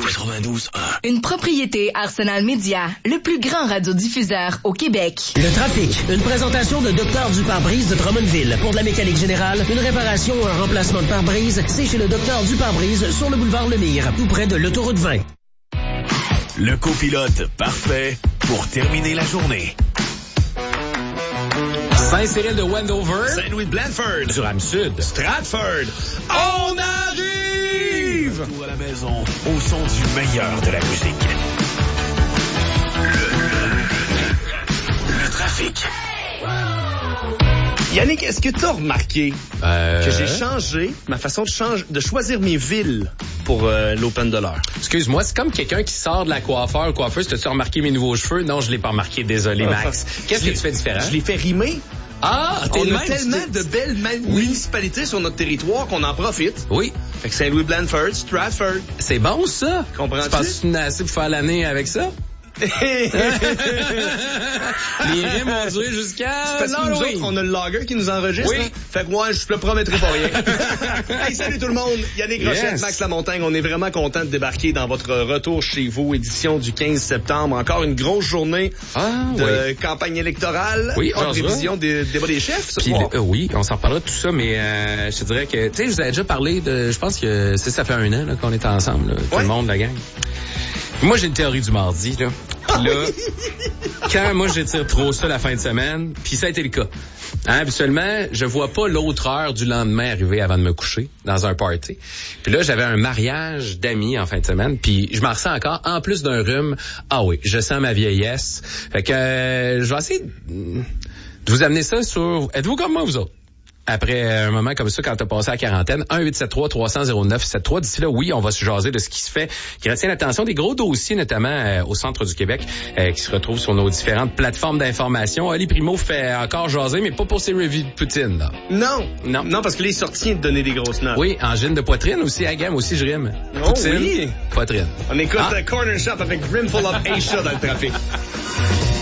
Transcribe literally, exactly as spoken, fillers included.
quatre-vingt-douze un. Une propriété Arsenal Média, le plus grand radiodiffuseur au Québec. Le trafic, une présentation de Docteur du pare-brise de Drummondville. Pour de la mécanique générale, une réparation ou un remplacement de pare-brise, c'est chez le Docteur du pare-brise sur le boulevard Lemire, tout près de l'autoroute vingt. Le copilote parfait pour terminer la journée. Saint-Cyril de Wendover. Saint-Louis de Blandford. Durham-Sud. Stratford. On arrive! Retour à la maison au son du meilleur de la musique. Le, le, le trafic. Yannick, est-ce que tu as remarqué Euh... que j'ai changé ma façon de, change, de choisir mes villes pour euh, l'Open de l'heure? Excuse-moi, c'est comme quelqu'un qui sort de la coiffeur ou coiffeuse. T'as-tu remarqué mes nouveaux cheveux? Non, je l'ai pas remarqué. Désolé, Max. Qu'est-ce que tu fais différent? Je les fais rimer. Ah, t'es On le a même, tellement t'es... de belles ma- Oui. municipalités sur notre territoire qu'on en profite. Oui. Fait que Saint-Louis, Blandford, Stratford. C'est bon, ça? Comprends-tu? Tu penses que tu as assez pour faire l'année avec ça? Les rimes ont duré jusqu'à Parce que nous autres, on a le logger qui nous enregistre. Oui. Hein? Fait que moi, je le promettrai pas rien. Hey, salut tout le monde. Yannick Rochette, Yes. Max Lamontagne. On est vraiment content de débarquer dans votre retour chez vous, édition du quinze septembre. Encore une grosse journée Ah, de oui. campagne électorale. Oui, en on se prévision des débats des chefs ce Puis, soir. euh, oui, on s'en reparlera de tout ça, mais euh, je te dirais que, tu sais, je vous avais déjà parlé de, je pense que c'est ça fait un an là, qu'on est ensemble, là, tout Ouais. le monde, la gang. Moi, j'ai une théorie du mardi, là. Puis là, quand moi j'étire trop ça la fin de semaine, puis ça a été le cas. Hein, habituellement, je vois pas l'autre heure du lendemain arriver avant de me coucher dans un party. Puis là, j'avais un mariage d'amis en fin de semaine, puis je m'en ressens encore, en plus d'un rhume. Ah oui, je sens ma vieillesse. Fait que euh, je vais essayer de vous amener ça sur... Êtes-vous comme moi, vous autres? Après un moment comme ça, quand t'as passé la quarantaine, un huit sept trois trois cents zéro neuf sept trois. D'ici là, oui, on va se jaser de ce qui se fait, qui retient l'attention des gros dossiers, notamment euh, au centre du Québec, euh, qui se retrouvent sur nos différentes plateformes d'information. Ali Primo fait encore jaser, mais pas pour ses reviews de Poutine, là. Non. Non. Non, parce que là, il est sorti de donner des grosses notes. Oui, angine de poitrine aussi, à gamme aussi, je rime. Oh Poutine, oui. poitrine. On écoute Ah. le Corner Shop avec Brimful of Asia dans le trafic.